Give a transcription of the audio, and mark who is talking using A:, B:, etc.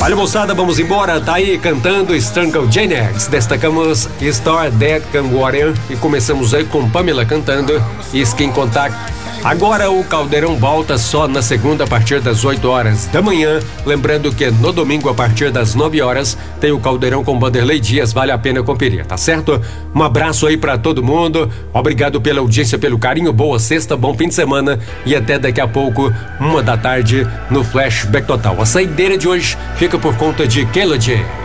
A: Olha, moçada, vamos embora. Tá aí cantando Strangle Janex. Destacamos Star Dead Can Warrior e começamos aí com Pamela cantando Skin Contact. Agora o Caldeirão volta só na segunda a partir das 8 horas da manhã. Lembrando que no domingo a partir das 9 horas tem o Caldeirão com Vanderlei Dias, vale a pena conferir, tá certo? Um abraço aí pra todo mundo, obrigado pela audiência, pelo carinho, boa sexta, bom fim de semana e até daqui a pouco, 1 da tarde no Flashback Total. A saideira de hoje fica por conta de Kelody.